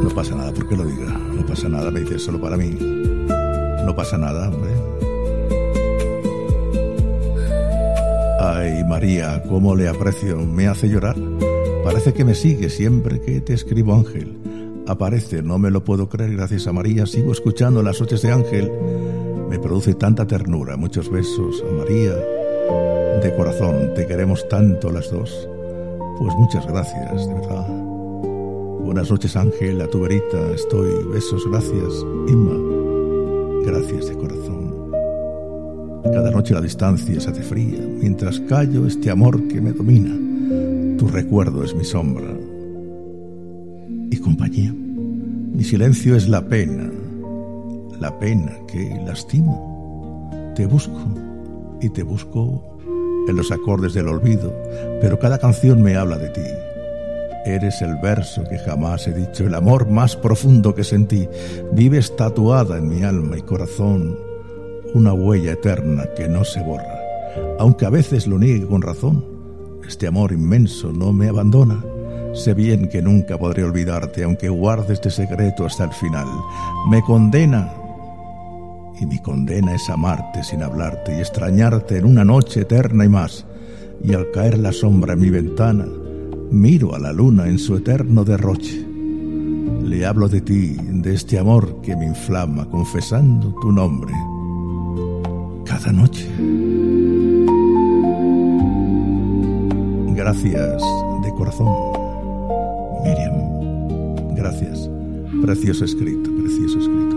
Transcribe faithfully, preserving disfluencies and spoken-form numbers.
No pasa nada, ¿por qué lo diga? No pasa nada, me dices solo para mí. No pasa nada, hombre. Ay, María, cómo le aprecio, me hace llorar. Parece que me sigue siempre que te escribo, Ángel. Aparece, no me lo puedo creer, gracias a María. Sigo escuchando las noches de Ángel. Me produce tanta ternura. Muchos besos a María. De corazón, te queremos tanto las dos. Pues muchas gracias, de verdad. Buenas noches, Ángel, a tu verita estoy. Besos, gracias, Inma. Gracias de corazón. Cada noche la distancia se hace fría, mientras callo este amor que me domina. Tu recuerdo es mi sombra y compañía. Mi silencio es la pena, la pena que lastimo. Te busco y te busco en los acordes del olvido, pero cada canción me habla de ti. Eres el verso que jamás he dicho, el amor más profundo que sentí. Vives tatuada en mi alma y corazón, una huella eterna que no se borra. Aunque a veces lo niegue con razón, este amor inmenso no me abandona. Sé bien que nunca podré olvidarte, aunque guarde este secreto hasta el final. Me condena, y mi condena es amarte sin hablarte y extrañarte en una noche eterna y más. Y al caer la sombra en mi ventana, miro a la luna en su eterno derroche. Le hablo de ti, de este amor que me inflama, confesando tu nombre cada noche. Gracias de corazón, Miriam. Gracias. Precioso escrito, precioso escrito.